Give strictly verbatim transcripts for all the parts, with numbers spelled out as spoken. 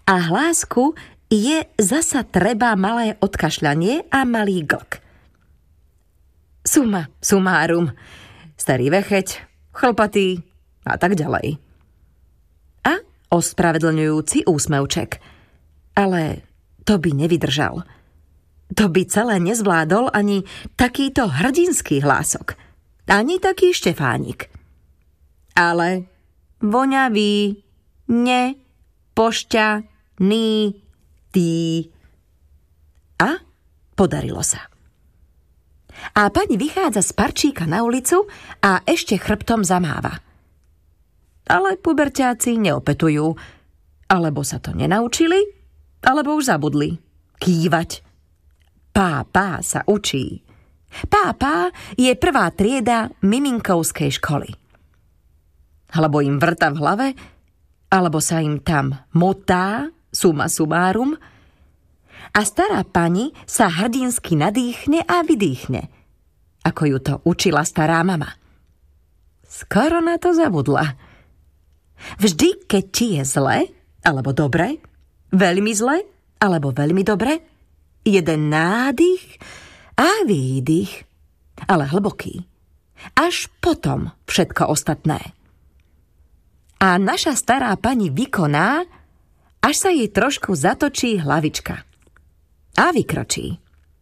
A hlásku je zasa treba malé odkašľanie a malý glk. Suma, sumárum, starý vecheť, chlpatý a tak ďalej. A ospravedlňujúci úsmevček. Ale to by nevydržal. To by celé nezvládol ani takýto hrdinský hlások. Ani taký Štefánik. Ale voňavý, ne, pošťaný, tý. A podarilo sa. A pani vychádza z parčíka na ulicu a ešte chrbtom zamáva. Ale puberťáci neopetujú. Alebo sa to nenaučili, alebo už zabudli. Kývať. Pá, pá sa učí. Pá, pá je prvá trieda miminkovskej školy. Alebo im vrta v hlave, alebo sa im tam motá, suma sumárum, a stará pani sa hrdinsky nadýchne a vydýchne, ako ju to učila stará mama. Skoro na to zabudla. Vždy, keď ti je zle, alebo dobre, veľmi zle, alebo veľmi dobre, jeden nádych a výdych, ale hlboký. Až potom všetko ostatné. A naša stará pani vykoná, až sa jej trošku zatočí hlavička. A vykročí.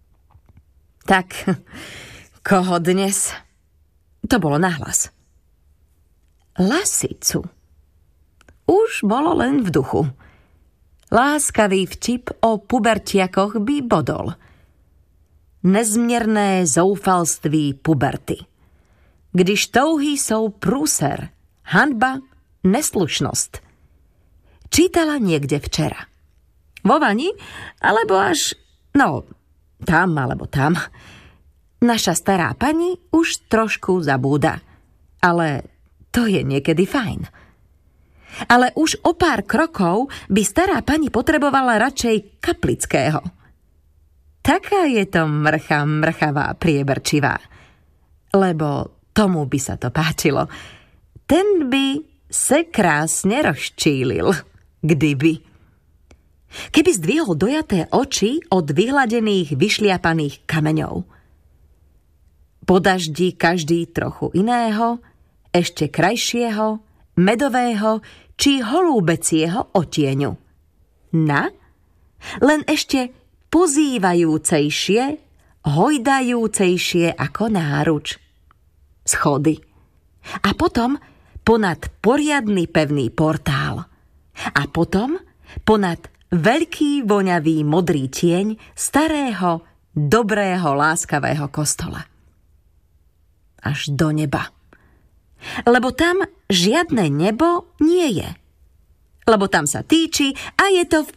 Tak, koho dnes? To bolo nahlas. Lasicu. Už bolo len v duchu. Láskavý vtip o pubertiakoch by bodol. Nezměrné zoufalství puberty. Když touhy jsou průser, hanba, neslušnosť. Čítala niekde včera. Vo vani, alebo až, no, tam alebo tam. Naša stará pani už trošku zabúda. Ale to je niekedy fajn. Ale už o pár krokov by stará pani potrebovala radšej Kaplického. Taká je to mrcha mrchavá prieberčivá. Lebo tomu by sa to páčilo. Ten by se krásne rozčílil, kdyby. Keby zdvihol dojaté oči od vyhladených, vyšliapaných kameňov. Po daždi každý trochu iného, ešte krajšieho, medového či holúbecieho otieňu. Na? Len ešte pozývajúcejšie, hojdajúcejšie ako náruč. Schody. A potom ponad poriadny pevný portál. A potom ponad veľký voňavý modrý tieň starého, dobrého, láskavého kostola. Až do neba. Lebo tam žiadne nebo nie je. Lebo tam sa týči a je to v...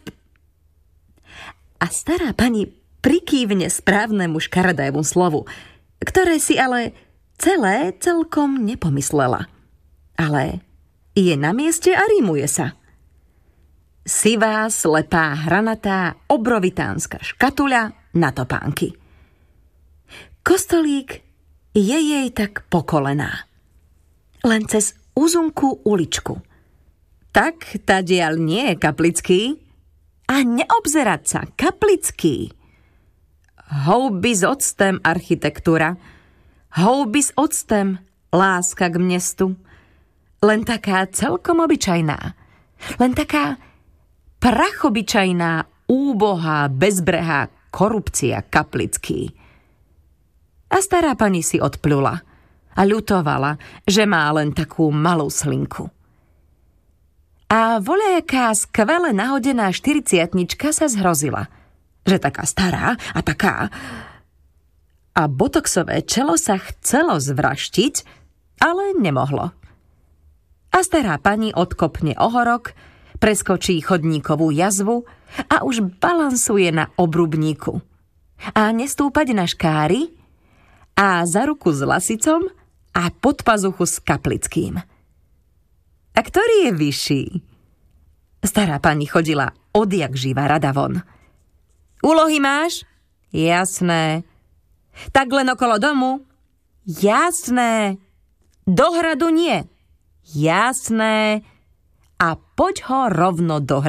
A stará pani prikývne správnemu škaredému slovu, ktoré si ale celé celkom nepomyslela. Ale je na mieste a rímuje sa. Sivá, slepá, hranatá, obrovitánska škatuľa na topánky. Kostolík je jej tak po kolená. Len cez úzunku uličku. Tak tadiaľ nie je Kaplický a neobzerať sa Kaplický. Houby s octem architektúra, houby s octem láska k mestu. Len taká celkom obyčajná. Len taká prachobyčajná, úbohá, bezbrehá korupcia Kaplický. A stará pani si odplula a ľutovala, že má len takú malú slinku. A voľajaká skvele nahodená štyridsiatnička sa zhrozila, že taká stará a taká... A botoxové čelo sa chcelo zvraštiť, ale nemohlo. A stará pani odkopne ohorok, preskočí chodníkovú jazvu a už balansuje na obrubníku. A nestúpať na škáry a za ruku s Lasicom a pod pazuchu s Kaplickým. A ktorý je vyšší? Stará pani chodila odjak živa rada von. Úlohy máš? Jasné. Tak len okolo domu? Jasné. Do hradu nie? Jasné. A poď ho rovno do hradu.